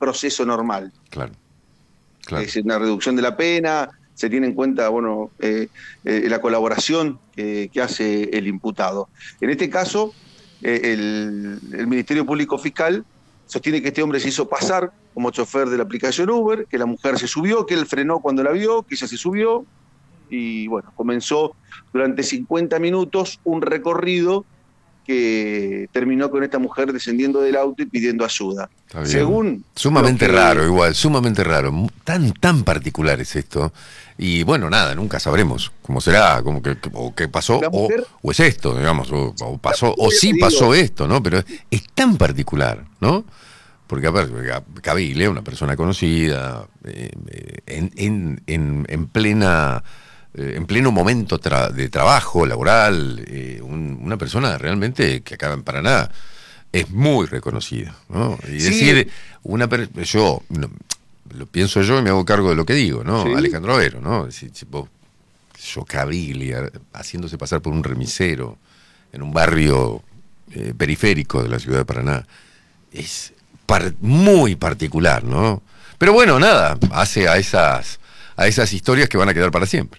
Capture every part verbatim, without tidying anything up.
proceso normal. Claro, claro. Es una reducción de la pena, se tiene en cuenta, bueno, eh, eh, la colaboración eh, que hace el imputado. En este caso, eh, el, el Ministerio Público Fiscal sostiene que este hombre se hizo pasar como chofer de la aplicación Uber, que la mujer se subió, que él frenó cuando la vio, que ella se subió, y bueno, comenzó durante cincuenta minutos un recorrido que terminó con esta mujer descendiendo del auto y pidiendo ayuda. Está bien. Según sumamente que... raro, igual, sumamente raro, tan tan particular es esto. Y bueno, nada, nunca sabremos cómo será, cómo que, o qué pasó, mujer, o, o es esto, digamos, o, o pasó, o sí pasó esto, ¿no? Pero es tan particular, ¿no? Porque, a ver, Cavile, una persona conocida, eh, en, en, en, en plena... en pleno momento tra de trabajo laboral, eh, un, una persona realmente que acá en Paraná es muy reconocida, ¿no? Y sí. decir, una yo no, lo pienso yo y me hago cargo de lo que digo, ¿no? Sí. Alejandro Avero, ¿no? Decir, tipo, yo Caviglia, haciéndose pasar por un remisero en un barrio eh, periférico de la ciudad de Paraná, es par muy particular, ¿no? Pero bueno, nada, hace a esas, a esas historias que van a quedar para siempre.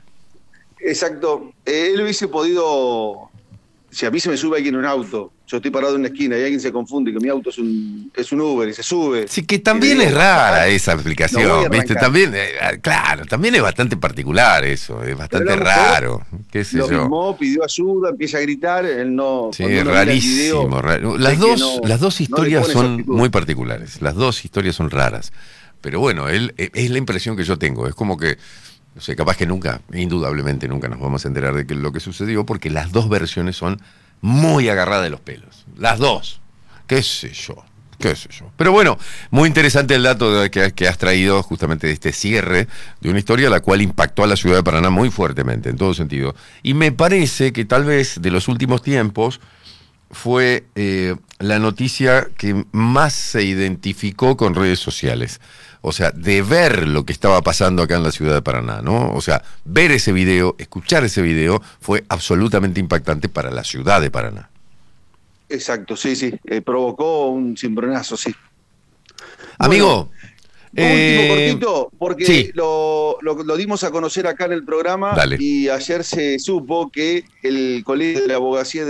Exacto. Eh, él hubiese podido, si a mí se me sube alguien en un auto, yo estoy parado en una esquina y alguien se confunde y que mi auto es un, es un Uber y se sube. Sí, que también digo, es rara esa aplicación, no ¿viste? También, eh, claro, también es bastante particular eso, es bastante raro. ¿Qué sé lo yo? Mismo, pidió ayuda, empieza a gritar, él no... Sí, es rarísimo. Video, raro. Las, dos, no, las dos historias no son muy particulares, las dos historias son raras. Pero bueno, él, es la impresión que yo tengo, es como que... No sé, capaz que nunca, indudablemente nunca nos vamos a enterar de que lo que sucedió, porque las dos versiones son muy agarradas de los pelos. Las dos. Qué sé yo, qué sé yo. Pero bueno, muy interesante el dato de que, que has traído justamente de este cierre de una historia la cual impactó a la ciudad de Paraná muy fuertemente, en todo sentido. Y me parece que tal vez de los últimos tiempos fue eh, la noticia que más se identificó con redes sociales. O sea, de ver lo que estaba pasando acá en la ciudad de Paraná, ¿no? O sea, ver ese video, escuchar ese video, fue absolutamente impactante para la ciudad de Paraná. Exacto, sí, sí. Eh, provocó un cimbronazo, sí. Amigo. Bueno, eh, último cortito, porque sí. lo, lo, lo dimos a conocer acá en el programa. Dale. Y ayer se supo que el Colegio de la Abogacía de